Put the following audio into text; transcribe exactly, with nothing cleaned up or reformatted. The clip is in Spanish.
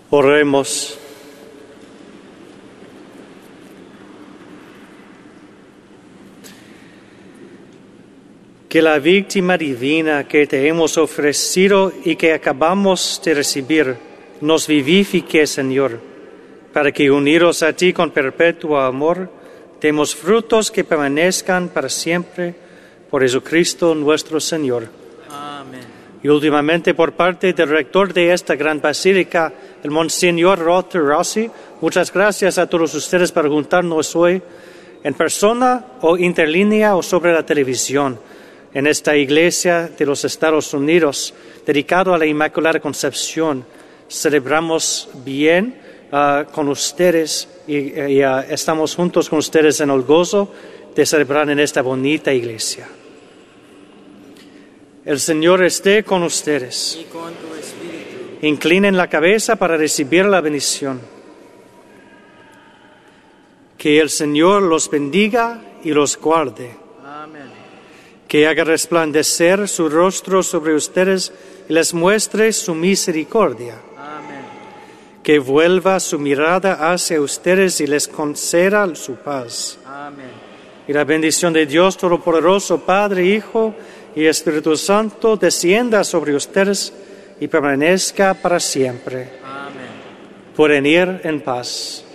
Oremos. Que la víctima divina que te hemos ofrecido y que acabamos de recibir nos vivifique, Señor, para que unidos a ti con perpetuo amor, demos frutos que permanezcan para siempre por Jesucristo nuestro Señor. Amén. Y últimamente, por parte del rector de esta gran basílica, el Monseñor Walter Rossi, muchas gracias a todos ustedes por juntarnos hoy en persona o interlínea o sobre la televisión en esta iglesia de los Estados Unidos dedicado a la Inmaculada Concepción. Celebramos bien uh, con ustedes y, y uh, estamos juntos con ustedes en el gozo de celebrar en esta bonita iglesia. El Señor esté con ustedes. Y con tu espíritu. Inclinen la cabeza para recibir la bendición. Que el Señor los bendiga y los guarde. Amén. Que haga resplandecer su rostro sobre ustedes y les muestre su misericordia. Amén. Que vuelva su mirada hacia ustedes y les conceda su paz. Amén. Y la bendición de Dios Todopoderoso, Padre, Hijo y Espíritu Santo, descienda sobre ustedes y permanezca para siempre. Amén. Pueden ir en paz.